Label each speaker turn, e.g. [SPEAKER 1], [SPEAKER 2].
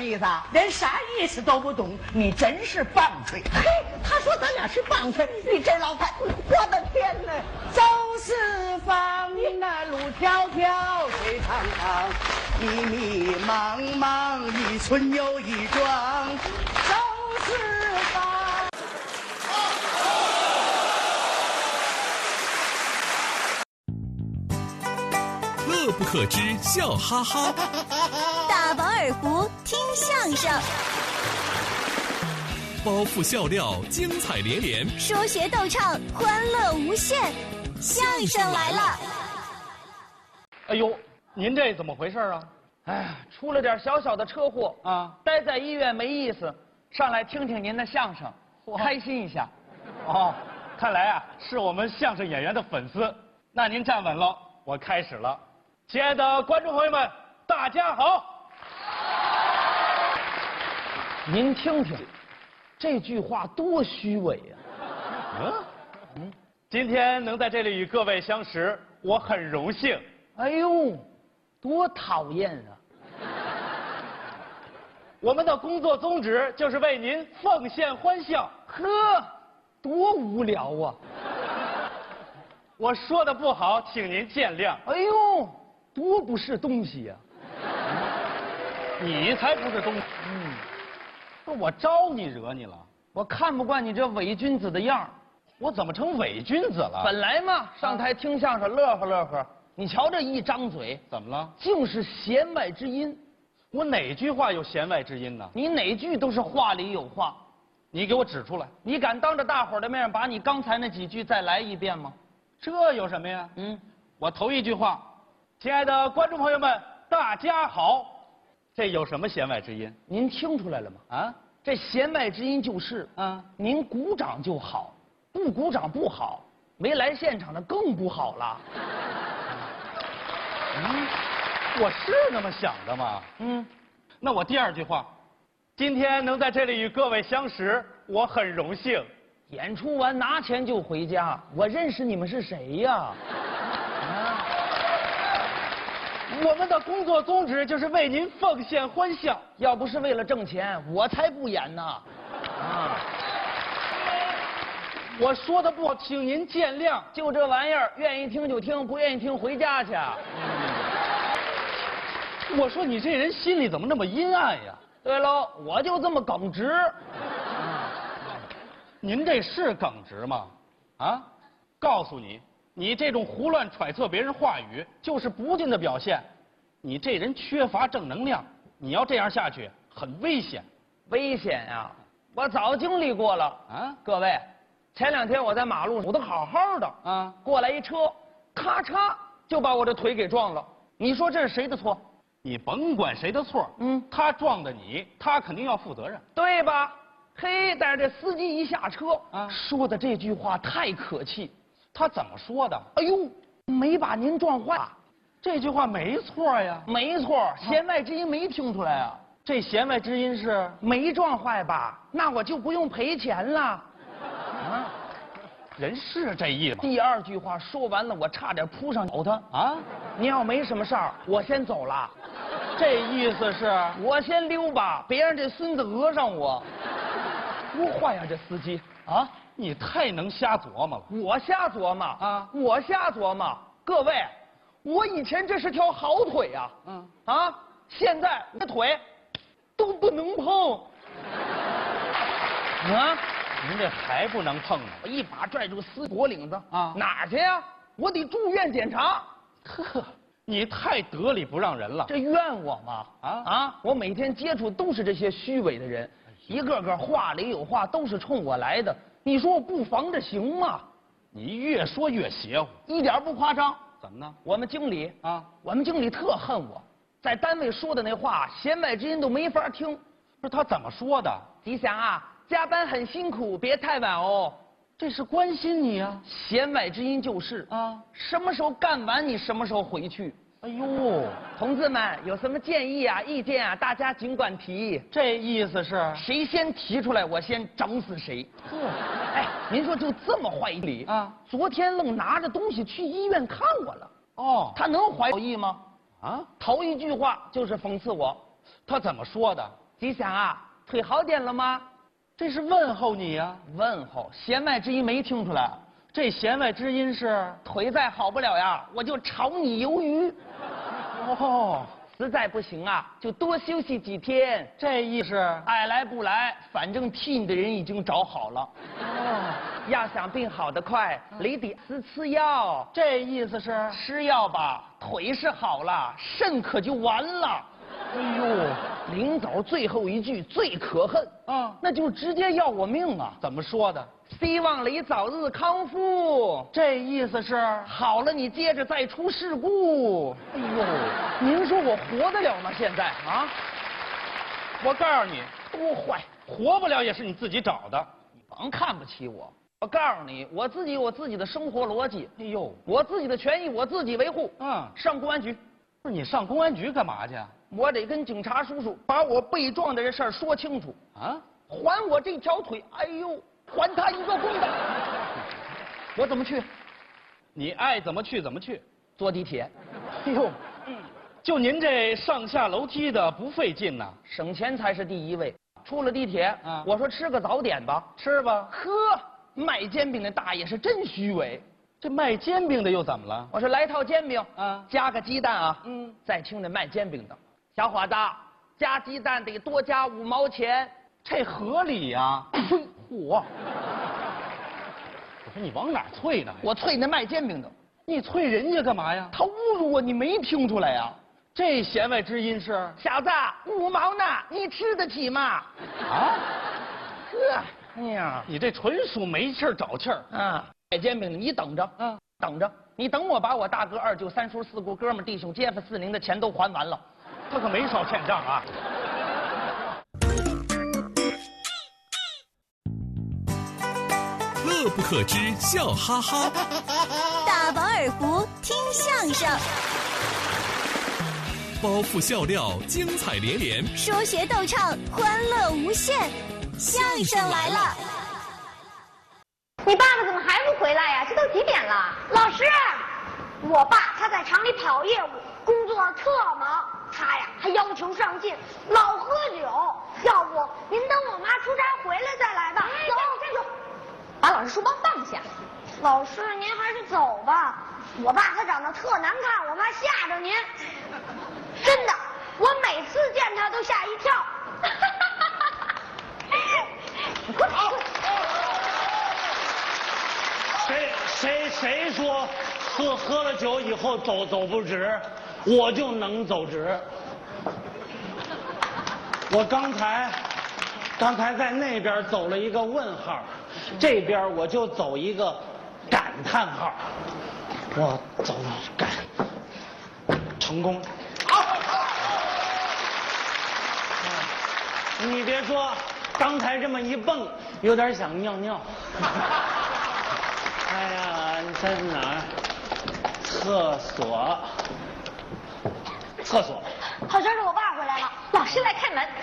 [SPEAKER 1] 意思？连啥意思都不懂，你真是棒槌！嘿，他说咱俩是棒槌，你这老太，我的天哪！走四方，那路迢迢，水长长，迷迷茫茫，一村又一庄，走四方。
[SPEAKER 2] 乐不可支，笑哈哈。
[SPEAKER 3] 大饱耳福，听相声。
[SPEAKER 2] 包袱笑料，精彩连连。
[SPEAKER 3] 说学逗唱，欢乐无限。相声来了！
[SPEAKER 4] 哎呦，您这怎么回事啊？
[SPEAKER 5] 哎呀，出了点小小的车祸啊，待在医院没意思，上来听听您的相声，开心一下。
[SPEAKER 4] 哦，看来啊是我们相声演员的粉丝。那您站稳了，我开始了。亲爱的观众朋友们，大家好。
[SPEAKER 5] 您听听，这句话多虚伪呀！
[SPEAKER 4] 今天能在这里与各位相识，我很荣幸。
[SPEAKER 5] 哎呦，多讨厌啊！
[SPEAKER 4] 我们的工作宗旨就是为您奉献欢笑。
[SPEAKER 5] 呵，多无聊啊！
[SPEAKER 4] 我说的不好，请您见谅。
[SPEAKER 5] 哎呦，多不是东西呀！
[SPEAKER 4] 你才不是东西。不是我招你惹你了？
[SPEAKER 5] 我看不惯你这伪君子的样儿。
[SPEAKER 4] 我怎么成伪君子了？
[SPEAKER 5] 本来嘛，上台听相声乐呵乐呵，你瞧这一张嘴，
[SPEAKER 4] 怎么了？
[SPEAKER 5] 尽是弦外之音。
[SPEAKER 4] 我哪句话有弦外之音呢？
[SPEAKER 5] 你哪句都是话里有话。
[SPEAKER 4] 你给我指出来。
[SPEAKER 5] 你敢当着大伙儿的面把你刚才那几句再来一遍吗？
[SPEAKER 4] 这有什么呀？我头一句话，亲爱的观众朋友们，大家好，这有什么弦外之音？
[SPEAKER 5] 您听出来了吗？啊，这弦外之音就是您鼓掌就好，不鼓掌不好，没来现场的更不好了。
[SPEAKER 4] 我是那么想的吗？那我第二句话，今天能在这里与各位相识，我很荣幸。
[SPEAKER 5] 演出完拿钱就回家，我认识你们是谁呀？
[SPEAKER 4] 我们的工作宗旨就是为您奉献欢笑。
[SPEAKER 5] 要不是为了挣钱，我才不演呢。
[SPEAKER 4] 我说的不好，请您见谅。
[SPEAKER 5] 就这玩意儿，愿意听就听，不愿意听回家去。
[SPEAKER 4] 我说你这人心里怎么那么阴暗呀？
[SPEAKER 5] 对喽，我就这么耿直。
[SPEAKER 4] 您这是耿直吗？啊，告诉你，你这种胡乱揣测别人话语，就是不敬的表现。你这人缺乏正能量，你要这样下去，很危险。
[SPEAKER 5] 危险呀！我早经历过了啊！各位，前2天我在马路上走得好好的啊，过来一车，咔嚓就把我这腿给撞了。你说这是谁的错？
[SPEAKER 4] 你甭管谁的错，他撞的你，他肯定要负责任，
[SPEAKER 5] 对吧？嘿，但是这司机一下车说的这句话太可气。
[SPEAKER 4] 他怎么说的？
[SPEAKER 5] 哎呦，没把您撞坏。
[SPEAKER 4] 这句话没错呀。
[SPEAKER 5] 没错，弦外之音没听出来啊。
[SPEAKER 4] 这弦外之音是
[SPEAKER 5] 没撞坏吧？那我就不用赔钱了。
[SPEAKER 4] 人是这意思。
[SPEAKER 5] 第二句话说完了，我差点扑上咬他啊！您要没什么事儿，我先走了。
[SPEAKER 4] 这意思是
[SPEAKER 5] 我先溜吧，别让这孙子讹上我。多坏呀，这司机啊！
[SPEAKER 4] 你太能瞎琢磨了。
[SPEAKER 5] 我瞎琢磨啊！我瞎琢磨。各位，我以前这是条好腿呀，现在这腿都不能碰。
[SPEAKER 4] 您这还不能碰呢！
[SPEAKER 5] 我一把拽住司机脖领子哪儿去呀？我得住院检查。
[SPEAKER 4] 呵，你太得理不让人了。
[SPEAKER 5] 这怨我吗？我每天接触都是这些虚伪的人，一个个话里有话，都是冲我来的。你说我不防着行吗？
[SPEAKER 4] 你越说越邪乎，
[SPEAKER 5] 一点不夸张。
[SPEAKER 4] 怎么呢？
[SPEAKER 5] 我们经理特恨我，在单位说的那话，弦外之音都没法听。
[SPEAKER 4] 不是他怎么说的？
[SPEAKER 5] 吉祥啊，加班很辛苦，别太晚哦。
[SPEAKER 4] 这是关心你啊。
[SPEAKER 5] 弦外之音就是什么时候干完你什么时候回去。
[SPEAKER 4] 哎呦，
[SPEAKER 5] 同志们有什么建议啊、意见啊，大家尽管提。
[SPEAKER 4] 这意思是
[SPEAKER 5] 谁先提出来，我先整死谁。哎，您说就这么坏理昨天愣拿着东西去医院看我了。他能怀有意吗？头一句话就是讽刺我。
[SPEAKER 4] 他怎么说的？
[SPEAKER 5] 吉祥啊，腿好点了吗？
[SPEAKER 4] 这是问候你呀、
[SPEAKER 5] 问候，弦外之音没听出来。
[SPEAKER 4] 这弦外之音是
[SPEAKER 5] 腿再好不了呀，我就炒你鱿鱼。
[SPEAKER 4] 哦，
[SPEAKER 5] 实在不行啊，就多休息几天。
[SPEAKER 4] 这意思
[SPEAKER 5] 爱来不来，反正替你的人已经找好了。
[SPEAKER 4] 哦，
[SPEAKER 5] 要想病好得快，你得吃药。
[SPEAKER 4] 这意思是
[SPEAKER 5] 吃药吧，腿是好了，肾可就完了。
[SPEAKER 4] 哎呦，
[SPEAKER 5] 临走最后一句最可恨
[SPEAKER 4] 啊，
[SPEAKER 5] 那就直接要我命啊！
[SPEAKER 4] 怎么说的？
[SPEAKER 5] 希望你早日康复。
[SPEAKER 4] 这意思是
[SPEAKER 5] 好了，你接着再出事故。
[SPEAKER 4] 哎呦，
[SPEAKER 5] 您说我活得了吗？现在啊，
[SPEAKER 4] 我告诉你，
[SPEAKER 5] 多坏，
[SPEAKER 4] 活不了也是你自己找的。
[SPEAKER 5] 你甭看不起我。我告诉你，我自己有我自己的生活逻辑。
[SPEAKER 4] 哎呦，
[SPEAKER 5] 我自己的权益我自己维护。
[SPEAKER 4] 嗯，
[SPEAKER 5] 上公安局。
[SPEAKER 4] 不是你上公安局干嘛去？
[SPEAKER 5] 我得跟警察叔叔把我被撞的这事儿说清楚
[SPEAKER 4] 啊！
[SPEAKER 5] 还我这条腿，哎呦，还他一个公道。我怎么去？
[SPEAKER 4] 你爱怎么去怎么去。
[SPEAKER 5] 坐地铁。
[SPEAKER 4] 哎呦，就您这上下楼梯的不费劲呐，
[SPEAKER 5] 省钱才是第一位。出了地铁，我说吃个早点吧，
[SPEAKER 4] 吃吧。
[SPEAKER 5] 呵，卖煎饼的大爷是真虚伪。
[SPEAKER 4] 这卖煎饼的又怎么了？
[SPEAKER 5] 我说来套煎饼，加个鸡蛋啊。再听那卖煎饼的，小伙子，加鸡蛋得多加5毛钱，
[SPEAKER 4] 这合理呀。
[SPEAKER 5] 嚯！我
[SPEAKER 4] 说你往哪儿啐呢？
[SPEAKER 5] 我啐那卖煎饼的。
[SPEAKER 4] 你啐人家干嘛呀？
[SPEAKER 5] 他侮辱我，你没听出来呀？
[SPEAKER 4] 这弦外之音是
[SPEAKER 5] 小子，5毛呢，你吃得起吗？
[SPEAKER 4] 啊？
[SPEAKER 5] 呵，哎呀，
[SPEAKER 4] 你这纯属没气儿找气儿。
[SPEAKER 5] 卖煎饼的，你等着，等着，你等我把我大哥、二舅、三叔、四姑、哥们、弟兄、街坊、四邻的钱都还完了，
[SPEAKER 4] 他可没少欠账啊。
[SPEAKER 2] 乐不可支，笑哈哈。
[SPEAKER 3] 大饱耳福，听相声。
[SPEAKER 2] 包袱笑料，精彩连连。
[SPEAKER 3] 说学逗唱，欢乐无限。相声来了。
[SPEAKER 6] 你爸爸怎么还不回来呀？这都几点了？老师，我爸他在厂里跑业务，工作特忙。他呀还要求上进，老喝酒。要不您等我妈出差回来再来吧。走，站住！把老师书包放下。老师，您还是走吧。我爸他长得特难看，我妈吓着您。真的，我每次见他都吓一跳。你快跑！
[SPEAKER 7] 谁说喝了酒以后走不直，我就能走直。我刚才在那边走了一个问号，这边我就走一个感叹号。我走感成功。你别说，刚才这么一蹦，有点想尿尿。哎呀，你在哪儿？厕所。
[SPEAKER 6] 好像是我爸回来了。老师来开门。